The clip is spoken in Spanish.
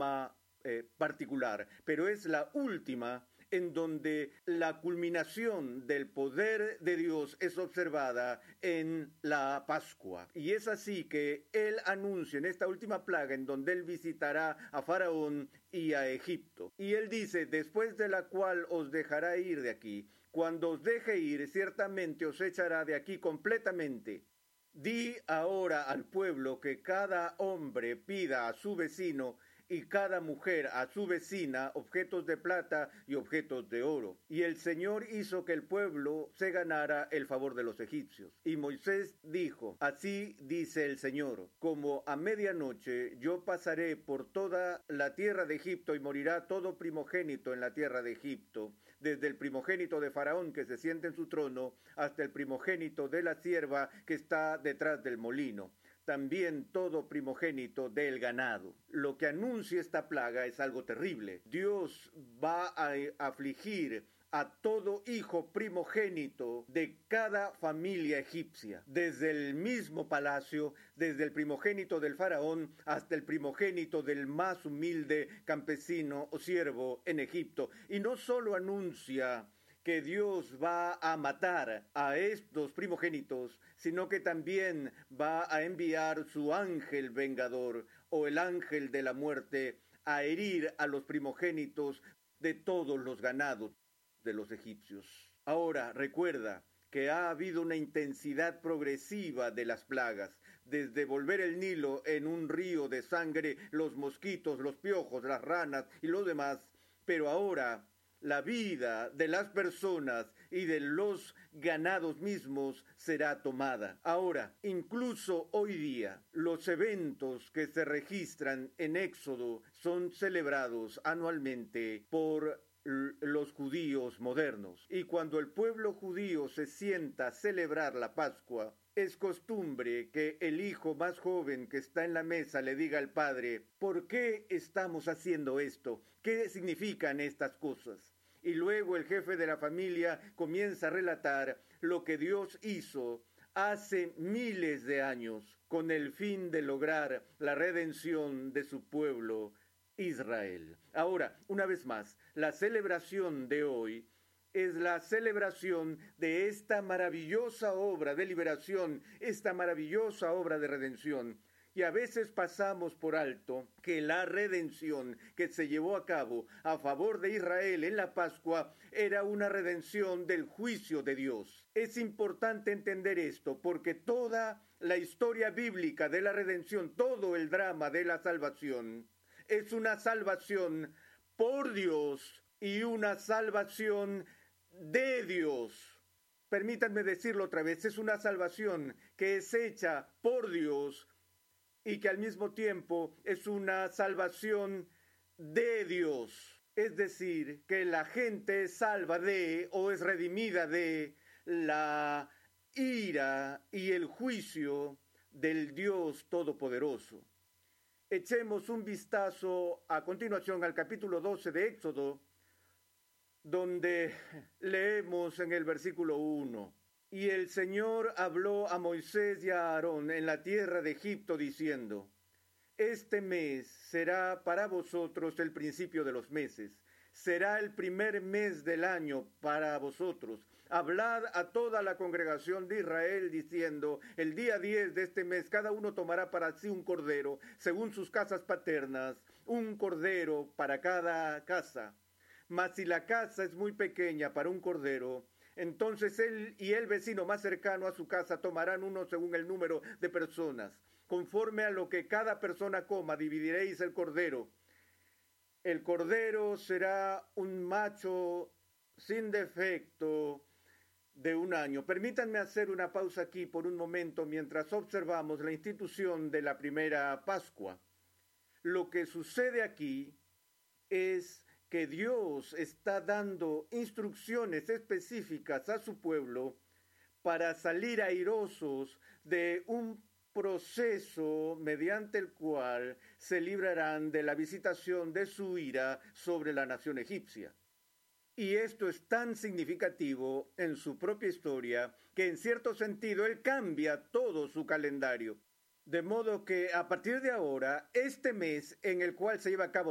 trama particular, pero es la última en donde la culminación del poder de Dios es observada en la Pascua. Y es así que Él anuncia en esta última plaga en donde Él visitará a Faraón y a Egipto. Y Él dice, después de la cual os dejará ir de aquí. Cuando os deje ir, ciertamente os echará de aquí completamente. Di ahora al pueblo que cada hombre pida a su vecino y cada mujer a su vecina objetos de plata y objetos de oro. Y el Señor hizo que el pueblo se ganara el favor de los egipcios. Y Moisés dijo, así dice el Señor, como a medianoche yo pasaré por toda la tierra de Egipto y morirá todo primogénito en la tierra de Egipto, desde el primogénito de Faraón que se siente en su trono hasta el primogénito de la sierva que está detrás del molino. También todo primogénito del ganado. Lo que anuncia esta plaga es algo terrible. Dios va a afligir a todo hijo primogénito de cada familia egipcia, desde el mismo palacio, desde el primogénito del faraón hasta el primogénito del más humilde campesino o siervo en Egipto. Y no solo anuncia que Dios va a matar a estos primogénitos, sino que también va a enviar su ángel vengador o el ángel de la muerte a herir a los primogénitos de todos los ganados de los egipcios. Ahora, recuerda que ha habido una intensidad progresiva de las plagas, desde volver el Nilo en un río de sangre, los mosquitos, los piojos, las ranas y los demás, pero ahora la vida de las personas y de los ganados mismos será tomada. Ahora, incluso hoy día, los eventos que se registran en Éxodo son celebrados anualmente por los judíos modernos. Y cuando el pueblo judío se sienta a celebrar la Pascua, es costumbre que el hijo más joven que está en la mesa le diga al padre, ¿por qué estamos haciendo esto? ¿Qué significan estas cosas? Y luego el jefe de la familia comienza a relatar lo que Dios hizo hace miles de años con el fin de lograr la redención de su pueblo Israel. Ahora, una vez más, la celebración de hoy es la celebración de esta maravillosa obra de liberación, esta maravillosa obra de redención. Y a veces pasamos por alto que la redención que se llevó a cabo a favor de Israel en la Pascua era una redención del juicio de Dios. Es importante entender esto porque toda la historia bíblica de la redención, todo el drama de la salvación, es una salvación por Dios y una salvación de Dios. Permítanme decirlo otra vez, es una salvación que es hecha por Dios y que al mismo tiempo es una salvación de Dios. Es decir, que la gente es salva de o es redimida de la ira y el juicio del Dios Todopoderoso. Echemos un vistazo a continuación al capítulo 12 de Éxodo, donde leemos en el versículo 1. Y el Señor habló a Moisés y a Aarón en la tierra de Egipto, diciendo, este mes será para vosotros el principio de los meses, será el primer mes del año para vosotros. Hablad a toda la congregación de Israel, diciendo, el día 10 de este mes cada uno tomará para sí un cordero, según sus casas paternas, un cordero para cada casa. Mas si la casa es muy pequeña para un cordero, entonces él y el vecino más cercano a su casa tomarán uno según el número de personas. Conforme a lo que cada persona coma, dividiréis el cordero. El cordero será un macho sin defecto de un año. Permítanme hacer una pausa aquí por un momento mientras observamos la institución de la primera Pascua. Lo que sucede aquí es que Dios está dando instrucciones específicas a su pueblo para salir airosos de un proceso mediante el cual se librarán de la visitación de su ira sobre la nación egipcia. Y esto es tan significativo en su propia historia que en cierto sentido él cambia todo su calendario. De modo que a partir de ahora, este mes en el cual se lleva a cabo